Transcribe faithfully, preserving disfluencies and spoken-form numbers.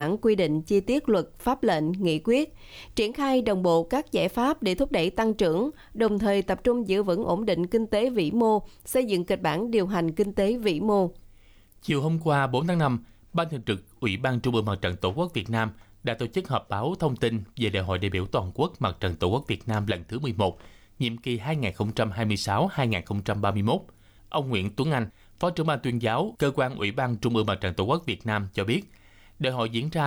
bản quy định chi tiết luật, pháp lệnh, nghị quyết, triển khai đồng bộ các giải pháp để thúc đẩy tăng trưởng, đồng thời tập trung giữ vững ổn định kinh tế vĩ mô, xây dựng kịch bản điều hành kinh tế vĩ mô. Chiều hôm qua bốn tháng năm, Ban Thường trực Ủy ban Trung ương Mặt trận Tổ quốc Việt Nam đã tổ chức họp báo thông tin về Đại hội đại biểu toàn quốc Mặt trận Tổ quốc Việt Nam lần thứ mười một, nhiệm kỳ hai nghìn không trăm hai mươi sáu đến hai nghìn không trăm ba mươi mốt. Ông Nguyễn Tuấn Anh, Phó trưởng ban tuyên giáo, Cơ quan Ủy ban Trung ương Mặt trận Tổ quốc Việt Nam cho biết, đại hội diễn ra